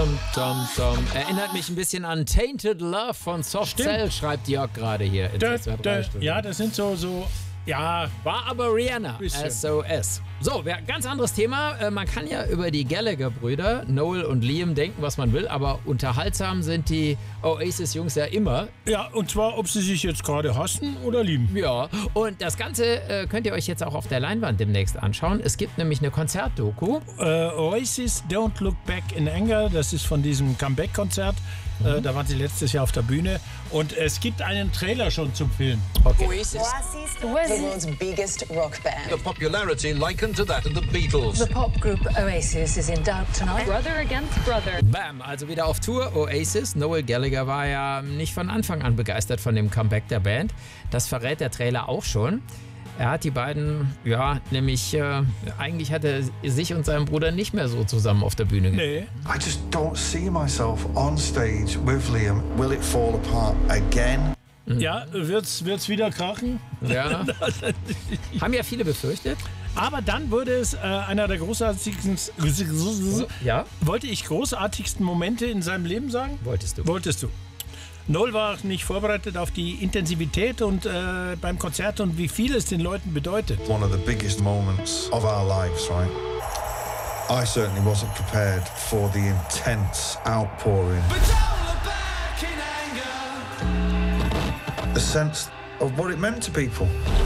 Erinnert mich ein bisschen an Tainted Love von Soft Cell, schreibt Jörg gerade hier. Ja, das sind so, ja. War aber Rihanna, SOS. So, ganz anderes Thema. Man kann ja über die Gallagher-Brüder, Noel und Liam, denken, was man will, aber unterhaltsam sind die Oasis-Jungs ja immer. Ja, und zwar, ob sie sich jetzt gerade hassen oder lieben. Ja, und das Ganze könnt ihr euch jetzt auch auf der Leinwand demnächst anschauen. Es gibt nämlich eine Konzertdoku. Oasis Don't Look Back in Anger, das ist von diesem Comeback-Konzert. Da waren sie letztes Jahr auf der Bühne. Und es gibt einen Trailer schon zum Film. Okay. Oasis, the world's biggest rock band. The popularity likened to that of the Beatles. The pop group Oasis is in doubt tonight. Brother against brother. Bam, also wieder auf Tour. Oasis. Noel Gallagher war ja nicht von Anfang an begeistert von dem Comeback der Band. Das verrät der Trailer auch schon. Er hat die beiden, nämlich eigentlich hat er sich und seinen Bruder nicht mehr so zusammen auf der Bühne gesehen. Nee. I just don't see myself on stage with Liam. Will it fall apart again? Ja, wird's wieder krachen? Ja. Haben ja viele befürchtet. Aber dann wurde es einer der großartigsten, wollte ich großartigsten Momente in seinem Leben sagen? Wolltest du. Wolltest du. Noel war nicht vorbereitet auf die Intensivität und beim Konzert und wie viel es den Leuten bedeutet. One of the biggest moments of our lives, right? I certainly wasn't prepared for the intense outpouring. But don't look back in anger. The sense of what it meant to people.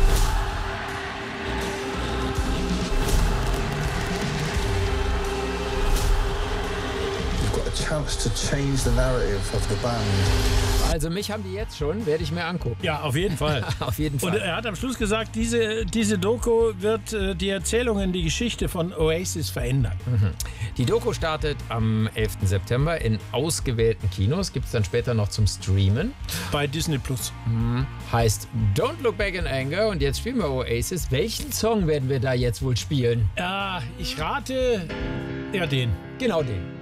Chance to change the narrative of the band. Also mich haben die jetzt schon, werde ich mir angucken. Ja, auf jeden Fall. Auf jeden Fall. Und er hat am Schluss gesagt, diese Doku wird die Erzählungen, die Geschichte von Oasis verändern. Die Doku startet am 11. September in ausgewählten Kinos. Gibt es dann später noch zum Streamen. Bei Disney+. Heißt Don't Look Back in Anger. Und jetzt spielen wir Oasis. Welchen Song werden wir da jetzt wohl spielen? Ja, ich rate, den. Genau den.